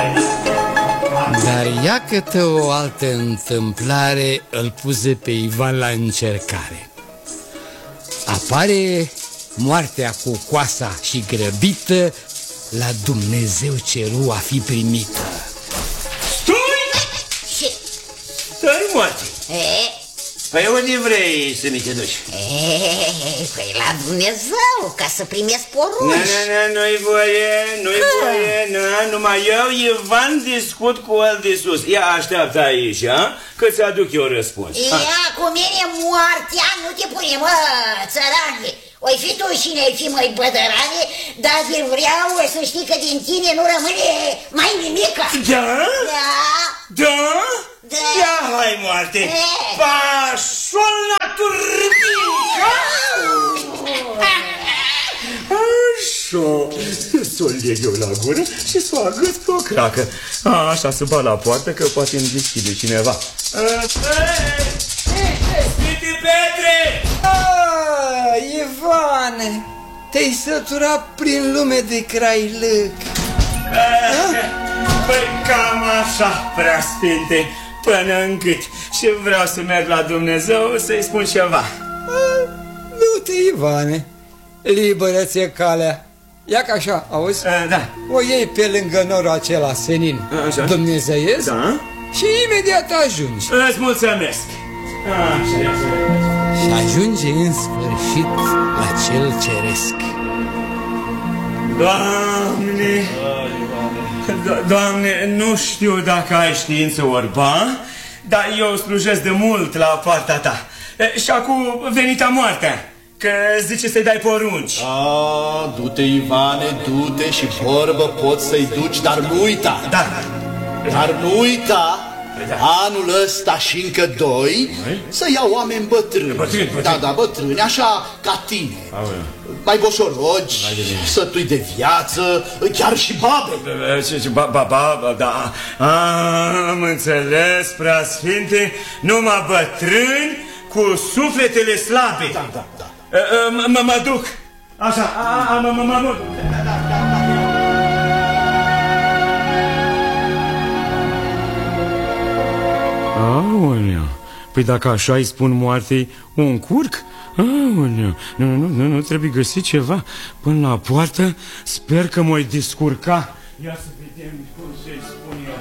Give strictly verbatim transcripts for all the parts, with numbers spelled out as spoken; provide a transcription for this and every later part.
Dar iacă-te o altă întâmplare îl puse pe Ivan la încercare. Apare moartea cu coasa și grăbită, la Dumnezeu ceru a fi primită. Stai! Ce? Stai, moarte! E? Păi unde vrei să mi te duci? E, păi la Dumnezeu, ca să primesc porunci. Nu, nu, nu, nu-i voie, nu-i voie, nu, numai eu, Ivan, discut cu el de sus. Ia așteaptă aici, a? Că ți-aduc eu răspuns. Ia, cu mine moartea nu te pune, mă, țărane. Oi fi tu și ne-ai fi mai bădărane, dar de vreau să știi că din tine nu rămâne mai nimica. Da? Da. Da? Da. Ia, hai, moarte! Pașol la turbică! Așa, să o leg eu la gură și să o agăț pe o cracă. A, așa, să bat la poartă, că poate îmi deschide cineva. Sfinte Petre! Ah, Ivane, te-ai săturat prin lume de crailâc. Păi cam așa, preasfinte, până în gât. Și vreau să merg la Dumnezeu să-i spun ceva. Du-te, Ivane, liberă-ți-e calea. Ia ca așa, auzi? A, da. O iei pe lângă norul acela senin, așa. dumnezeiesc, Da. și imediat ajungi. Îți mulțumesc. Așa, așa. Și ajunge în sfârșit la cel ceresc. Doamne, Do Doamne, nu știu dacă ai știință orba, dar eu slujesc de mult la partea ta. E, și acum venita moartea, că zice să-i dai porunci. A, du-te, Ivane, du-te și vorbă poți să-i duci, dar nu uita. Da. Dar nu uita, anul ăsta și încă doi, să iau oameni bătrâni. Bătrâni, bătrâni. Da, da, bătrâni, așa ca tine. Mai boșorogi, sătui de viață, chiar și babe. Ce, ce, ba, ba, ba, da. Am înțeles, preasfinte, numai bătrâni cu sufletele slabe. Da, da, da. Mă duc. Așa, mă mă duc. Aoleu, păi dacă așa îi spun moartei, o încurc? Aoleu, nu, nu, nu, nu trebuie găsit ceva până la poartă, sper că m-o-i descurca. Ia să vedem cum să-i spun eu.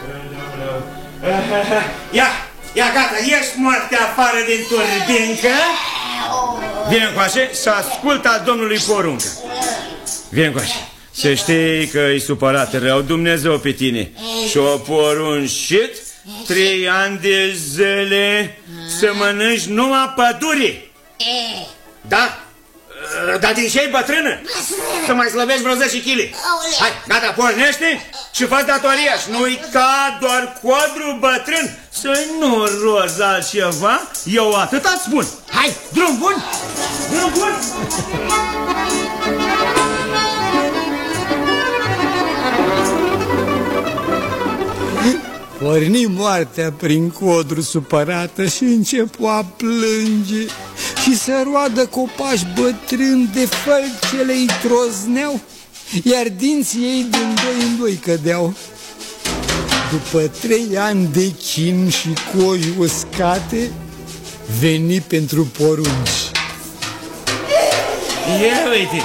Ia, ia gata, ieși moarte afară din turbincă. Vine încoace și ascultă domnului poruncă. Vine încoace. Să știi că e supărat rău Dumnezeu pe tine și-o poruncit trei ani de zile să mănânci numai pădure. Da? Dar din ce-i bătrână? Să mai slăbești vreo zece kilograme. Hai, gata, pornește și fă datoria și nu uita doar codru bătrân. Să nu rozi altceva, eu atât-ți spun. Hai, drum bun! Drum bun! Porni moartea prin codru supărată și începu a plânge și să roadă copaci bătrâni de fălcele îi trozneau, iar dinții ei din doi în doi cădeau. După trei ani de chin și coji uscate, veni pentru porunci. Ia uite!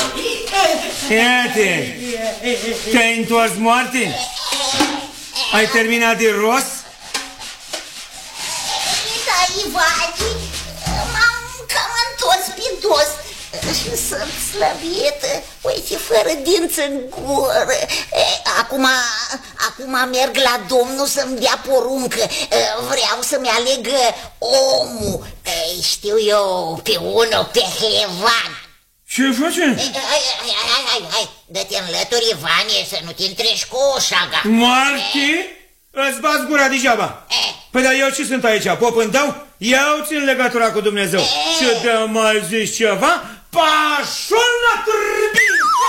Ia-te! Te-ai întors moarte? Ai terminat de rost? Da, Ivani, m-am cam întors pe dos și sunt slăbită, uite, fără dinți în gură. Acum, acum merg la Domnul să-mi dea poruncă. Vreau să-mi aleg omul, știu eu, pe unul, pe Hevan. Ce face? Hai, hai, hai, hai, hai, dă-te în lături, Ivanie, să nu te întrești cu șaga. Moarte? Îți bați gura degeaba. Păi dar eu ce sunt aici? Pop în dau? Eu țin legătura cu Dumnezeu. Și de mai zici ceva? Pașul la turbină!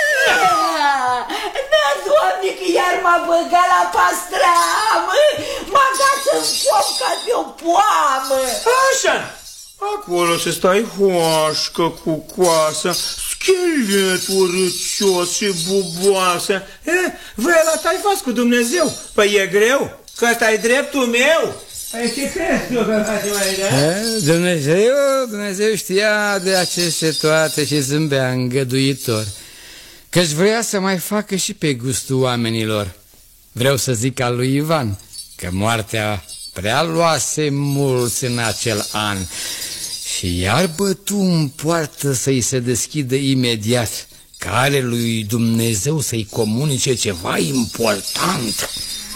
Da, Doamne, că iar m-a băgat la pastramă. M-a dat în foc ca de o poamă. Așa. Acolo să stai hoașcă cu coasa, schelet urâcios și buboasă. Eh, voi ăla tai faci cu Dumnezeu. Păi e greu, că ăsta-i dreptul meu. Păi ce crezi tu că faci mai de? Dumnezeu, Dumnezeu știa de aceste toate și zâmbea îngăduitor, că-și vrea să mai facă și pe gustul oamenilor. Vreau să zic al lui Ivan, că moartea prea luase mulți în acel an și iar bătu în poartă să-i se deschidă imediat, care lui Dumnezeu să-i comunice ceva important.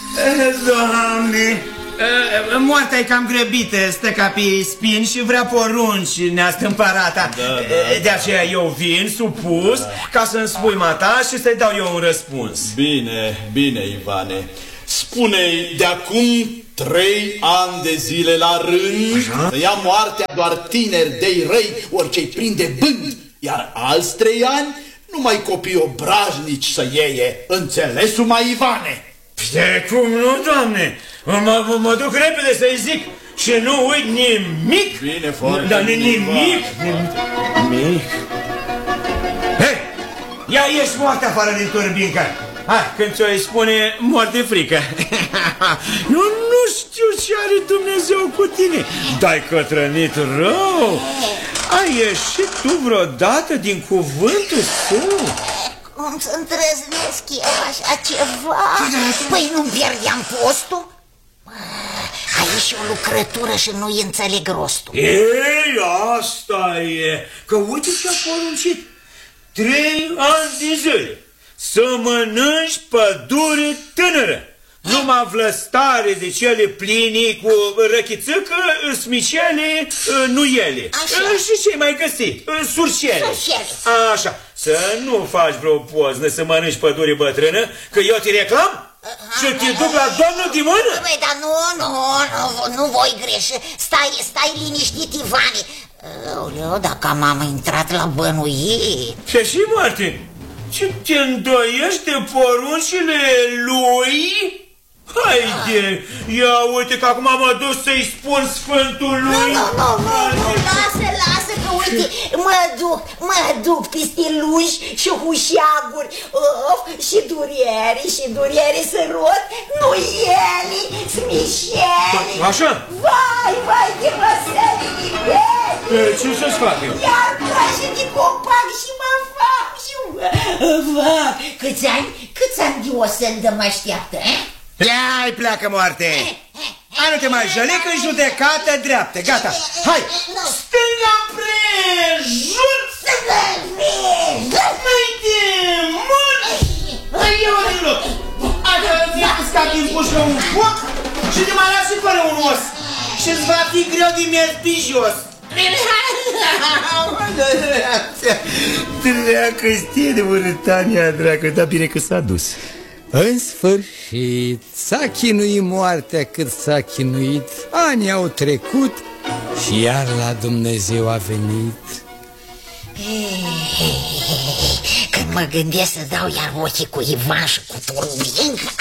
Doamne, moartea e cam grăbită, stă ca pe spini și vrea porunci neastâmpărata. Da, da. De aceea eu vin supus, da, ca să-mi spui mata și să-i dau eu un răspuns. Bine, bine, Ivane. Spune-i de acum trei ani de zile la rând să ia moartea doar tineri de răi, orice-i prinde bând, iar alți trei ani numai copii obrajnici să iei. Înțelesul, mai Ivane? De cum nu, Doamne? Mă, mă duc repede să-i zic și nu uit nimic. Bine, foarte Dar nimic. Nimic. Hei, ia ieși moartea afară din turbincă. Hai, când ți-o spune, mor de frică. Eu nu știu ce are Dumnezeu cu tine. Dai cătrănit rău. Ai ieșit tu vreodată din cuvântul său? Cum să îndrăznesc eu așa ceva? Păi nu-mi pierdeam postul? Aici și o lucrătură și nu-i înțeleg rostul. Ei, asta e. Că uite ce-a poruncit. Trei ani de zile să mănânci pădure tânără, numai vlăstare de cele pline cu răchițâcă, smicele, nuiele. Așa. Și ce mai găsi? Surșele. Surșele. Așa. Să nu faci vreo poznă să mănânci pădure bătrână, că eu te reclam și te duc la domnul de mână. Băi, dar nu, nu, nu, nu voi greși. Stai, stai liniștit, Ivane. Aoleu, dacă m-am intrat la bănuit. Și și, Martin, ce te îndoiești de poruncile lui? Haide, ia uite că acum mă duc să-i spun Sfântului. Nu, nu, nu, nu, nu, lasă, lasă că uite, mă duc, mă duc peste luși și hușeaguri, of, și duriere, și duriere să rot, nuieli, smișeli. Așa? Vai, vai, de măsări, niveli. Ce să-ți fac eu? Iar place de copac și mă fac și mă câți ani, câți ani de o să-mi mă așteaptă, eh? Ia-i pleacă, moarte! Hai, nu te mai jăli că în judecată dreaptă, gata! Hai! Stânga prejur! Stânga prejur! Mai de mult! Hai, eu din loc! Așa ți-e scap din pușcă un foc și te mai lași fără un os! Și-ți va fi greu de mers pe jos! Dracă-ți de urâtania, dracă, dar bine că s-a dus. În sfârșit, s-a chinuit moartea cât s-a chinuit, anii au trecut și iar la Dumnezeu a venit. Când mă gândesc să dau iar ochii cu Ivan și cu Turbinca,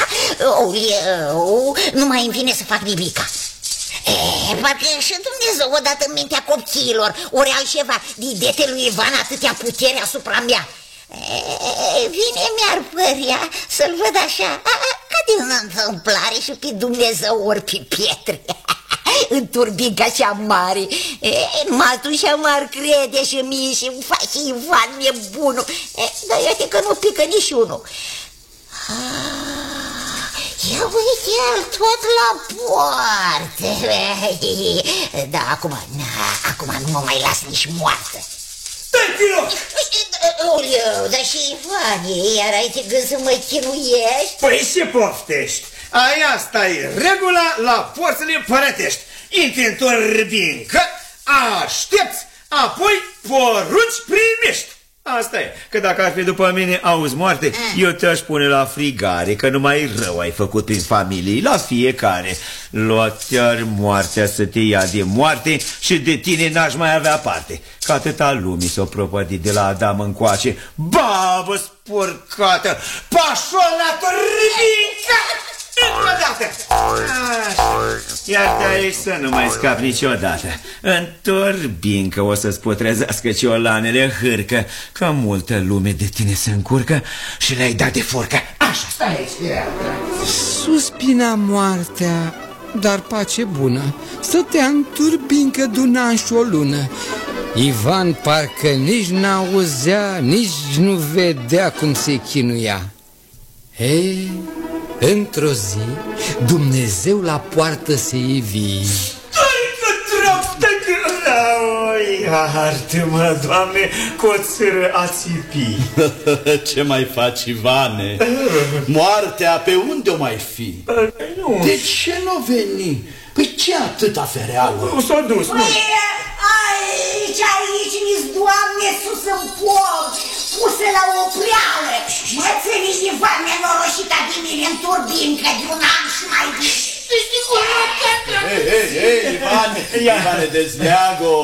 nu mai îmi vine să fac nimica. E, parcă și Dumnezeu odată în mintea copchiilor, ori altceva, de lui Ivan atâtea putere asupra mea. E, bine mi-ar părea să-l văd așa, ca din întâmplare și pe Dumnezeu ori pe pietre. În turbinca cea mare, e, numai atunci m-ar crede și mie și îmi face Ivan nebunul. E, dar iată că nu pică niciunul. Ia uite-l tot la poartă. Da, acum, na, acum nu mă mai las nici moartă. Stai-te loc! Oleu, dar și Ivane, iar ai de gând să mă chinuiești? Păi ce poftești? Aia asta e regula la forțele părătești. Intri în turbincă, aștepți, apoi porunci primești. Asta e, că dacă ar fi după mine, auzi, moarte, eu te-aș pune la frigare, că numai rău ai făcut prin familie, la fiecare. Lua chiar moartea să te ia de moarte și de tine n-aș mai avea parte. Că atâta lumii s-o propădit de la Adam încoace. Babă spurcată, pașol la turbincă! Încă o dată! Iar de aici să nu mai scap niciodată. În turbincă o să-ți putrezească ciolanele hârcă, că multă lume de tine se încurcă și le-ai dat de furcă. Așa, stai aici. Suspina moartea, dar pace bună. Stătea în turbincă de-un an și o lună. Ivan parcă nici n-auzea, nici nu vedea cum se chinuia. Ei, într-o zi, Dumnezeu la poartă se ivi. Stai că trag, stai că... Oi, iartă-mă, Doamne, cu o țără a țipi. Ce mai faci, Ivane? Moartea pe unde o mai fi? Nu. De ce nu veni? Păi ce atâta fereală? Nu s-a dus, nu. Aici, aici, mi-s, Doamne, sus în pom, puse la o preală. Mățării Ivan nenorocita de mine în turbincă de un an și mai bine. Ei, ei, ei, Ivane, Ivane, dezleagă-o.